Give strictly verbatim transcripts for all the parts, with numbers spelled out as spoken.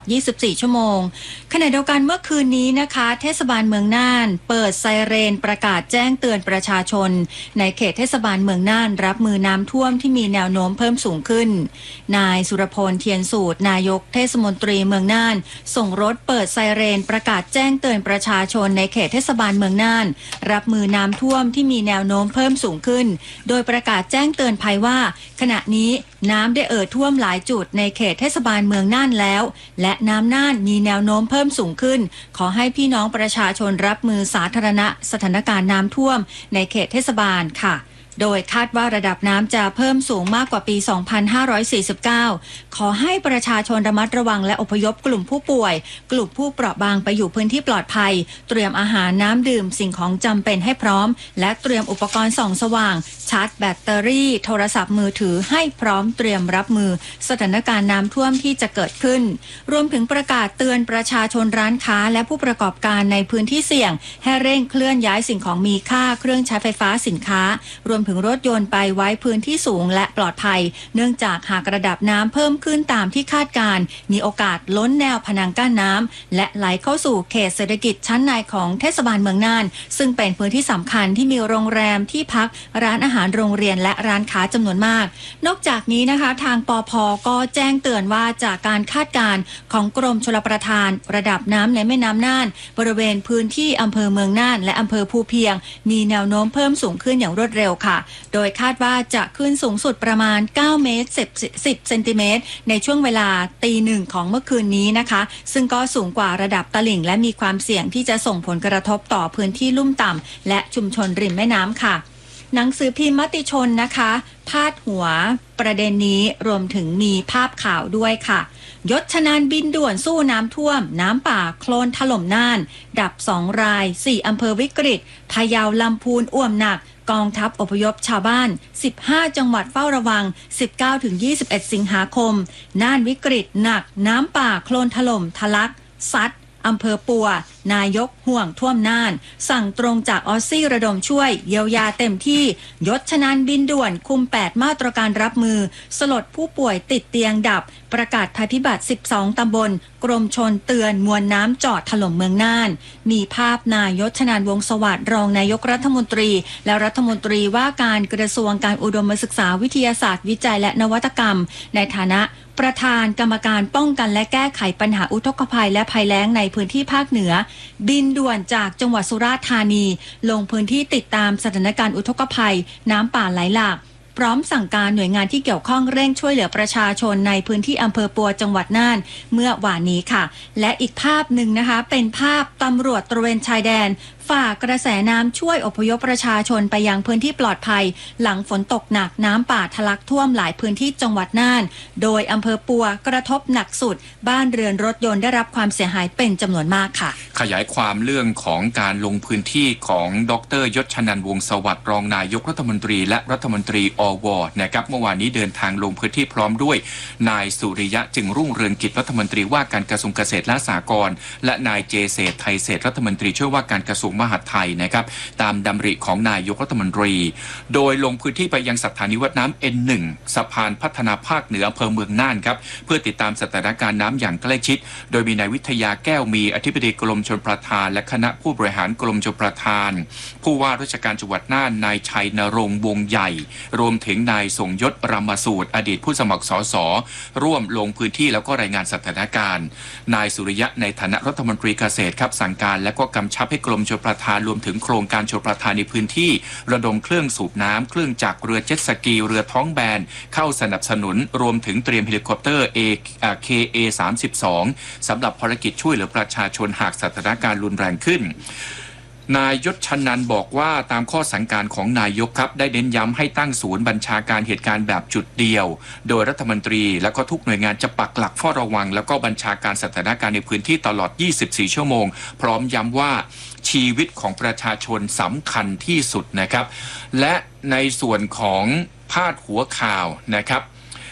ยี่สิบสี่ ชั่วโมงขณะเดียวกันเมื่อคืนนี้นะคะเทศบาลเมืองน่านเปิดไซเรนประกาศแจ้งเตือนประชาชนในเขตเทศบาลเมืองน่านรับมือน้ำท่วมที่มีแนวโน้มเพิ่มสูงขึ้นนายสุรพลเทียนสูตรนายกเทศมนตรีเมืองน่านส่งรถเปิดไซเรนประกาศแจ้งเตือนประชาชนในเขตเทศบาลเมืองน่านรับมือน้ำท่วมที่มีแนวโน้มเพิ่มสูงขึ้นโดยประกาศแจ้งเตือนภัยว่าขณะนี้น้ำได้เอ่อท่วมหลายจุดในเขตเทศบาลเมืองน่านแล้วและน้ำน่านมีแนวโน้มเพิ่มสูงขึ้นขอให้พี่น้องประชาชนรับมือสาธารณะสถานการณ์น้ำท่วมในเขตเทศบาลค่ะโดยคาดว่าระดับน้ำจะเพิ่มสูงมากกว่าปี สองพันห้าร้อยสี่สิบเก้า ขอให้ประชาชนระมัดระวังและอพยพกลุ่มผู้ป่วยกลุ่มผู้เปราะบางไปอยู่พื้นที่ปลอดภัยเตรียมอาหารน้ำดื่มสิ่งของจำเป็นให้พร้อมและเตรียมอุปกรณ์ส่องสว่างชาร์จแบตเตอรี่โทรศัพท์มือถือให้พร้อมเตรียมรับมือสถานการณ์น้ำท่วมที่จะเกิดขึ้นรวมถึงประกาศเตือนประชาชนร้านค้าและผู้ประกอบการในพื้นที่เสี่ยงให้เร่งเคลื่อนย้ายสิ่งของมีค่าเครื่องใช้ไฟฟ้าสินค้ารวมถึงรถยนต์ไปไว้พื้นที่สูงและปลอดภัยเนื่องจากหากระดับน้ำเพิ่มขึ้นตามที่คาดการณ์มีโอกาสล้นแนวพนังกั้นน้ำและไหลเข้าสู่เขตเศรษฐกิจชั้นในของเทศบาลเมืองน่านซึ่งเป็นพื้นที่สำคัญที่มีโรงแรมที่พักร้านอาหารโรงเรียนและร้านค้าจำนวนมากนอกจากนี้นะคะทางปภ.ก็แจ้งเตือนว่าจากการคาดการณ์ของกรมชลประทานระดับน้ำในแม่น้ำน่านบริเวณพื้นที่อำเภอเมืองน่านและอำเภอภูเพียงมีแนวโน้มเพิ่มสูงขึ้นอย่างรวดเร็วค่ะโดยคาดว่าจะขึ้นสูงสุดประมาณเก้าเมตรสิบเซนติเมตรในช่วงเวลาตีหนึ่งของเมื่อคืนนี้นะคะซึ่งก็สูงกว่าระดับตลิ่งและมีความเสี่ยงที่จะส่งผลกระทบต่อพื้นที่ลุ่มต่ำและชุมชนริมแม่น้ำค่ะหนังสือพิมพ์มติชนนะคะพาดหัวประเด็นนี้รวมถึงมีภาพข่าวด้วยค่ะยศชนันบินด่วนสู้น้ำท่วมน้ำป่าโคลนถล่มน่านดับสองรายสี่อำเภอวิกฤตพะเยาลำพูนอ่วมหนักกองทัพอพยพชาวบ้านสิบห้าจังหวัดเฝ้าระวัง สิบเก้าถึงยี่สิบเอ็ด สิงหาคมน่านวิกฤตหนักน้ำป่าโคลนถล่มทะลักซัดอำเภอปัวนายกห่วงท่วมน่านสั่งตรงจากออสซี่ระดมช่วยเยียวยาเต็มที่ยศชนันบินด่วนคุมแปดมาตรการรับมือสลดผู้ป่วยติดเตียงดับประกาศภัยพิบัติสิบสองตำบลกรมชลเตือนมวลน้ำจอดถล่มเมืองน่านมีภาพนายศชนันวงศ์สวัสดิ์รองนายกรัฐมนตรีและรัฐมนตรีว่าการกระทรวงการอุดมศึกษาวิทยาศาสตร์วิจัยและนวัตกรรมในฐานะประธานกรรมการป้องกันและแก้ไขปัญหาอุทกภัยและภัยแล้งในพื้นที่ภาคเหนือบินด่วนจากจังหวัดสุราษฎร์ธานีลงพื้นที่ติดตามสถานการณ์อุทกภัยน้ำป่าไหลหลากพร้อมสั่งการหน่วยงานที่เกี่ยวข้องเร่งช่วยเหลือประชาชนในพื้นที่อำเภอปัวจังหวัดน่านเมื่อวานนี้ค่ะและอีกภาพหนึ่งนะคะเป็นภาพตำรวจตระเวนชายแดนฝ่ากระแสน้ำช่วยอพยพประชาชนไปยังพื้นที่ปลอดภัยหลังฝนตกหนักน้ำป่าทะลักท่วมหลายพื้นที่จังหวัดน่านโดยอำเภอปัวกระทบหนักสุดบ้านเรือนรถยนต์ได้รับความเสียหายเป็นจำนวนมากค่ะขยายความเรื่องของการลงพื้นที่ของดร.ยศชนันท์วงศ์สวัสดิ์รองนายกรัฐมนตรีและรัฐมนตรีอว.นะครับเมื่อวานนี้เดินทางลงพื้นที่พร้อมด้วยนายสุริยะจึงรุ่งเรืองกิจรัฐมนตรีว่าการกระทรวงเกษตรและสหกรณ์และนายเจเศรษฐ์ไทยเศรษฐ์รัฐมนตรีช่วยว่าการกระทรวงมหาดไทยนะครับตามดำริของนายกรัฐมนตรีโดยลงพื้นที่ไปยังสถานีวัดน้ำ เอ็น หนึ่ง สะพานพัฒนาภาคเหนืออำเภอเมืองน่านครับเพื่อติดตามสถานการณ์น้ำอย่างใกล้ชิดโดยมีนายวิทยาแก้วมีอธิบดีกรมชลประทานและคณะผู้บริหารกรมชลประทานผู้ว่าราชการจังหวัดน่านนายชัยนรงค์วงใหญ่รวมถึงนายสงยศรามสูตรอดีตผู้สมัครสสร่วมลงพื้นที่แล้วก็รายงานสถานการณ์นายสุริยะในฐานะรัฐมนตรีเกษตรครับสั่งการและก็กำชับให้กรมชลประทานรวมถึงโครงการชลประทานในพื้นที่ระดมเครื่องสูบน้ำเครื่องจักรเรือเจ็ตสกีเรือท้องแบนเข้าสนับสนุนรวมถึงเตรียมเฮลิคอปเตอร์ เค เอ สามสิบสอง สำหรับภารกิจช่วยเหลือประชาชนหากสถานการณ์รุนแรงขึ้นนายยศชนันท์บอกว่าตามข้อสั่งการของนายกครับได้เน้นย้ำให้ตั้งศูนย์บัญชาการเหตุการณ์แบบจุดเดียวโดยรัฐมนตรีและก็ทุกหน่วยงานจะปักหลักเฝ้าระวังแล้วก็บัญชาการสถานการณ์ในพื้นที่ตลอดยี่สิบสี่ชั่วโมงพร้อมย้ำว่าชีวิตของประชาชนสำคัญที่สุดนะครับและในส่วนของพาดหัวข่าวนะครับ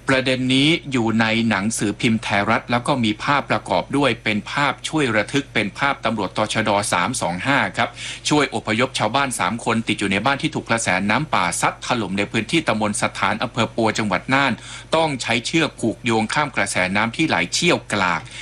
ประเด็นนี้อยู่ในหนังสือพิมพ์ไทยรัฐแล้วก็มีภาพประกอบด้วยเป็นภาพช่วยระทึกเป็นภาพตำรวจตชดสามสองห้าครับช่วยอพยพชาวบ้านสามคนติดอยู่ในบ้านที่ถูกกระแสน้ำป่าซัดถล่มในพื้นที่ตำบลสถานอำเภอปัวจังหวัดน่านต้องใช้เชือกผูกโยงข้ามกระแสน้ำที่ไหลเชี่ยวกราก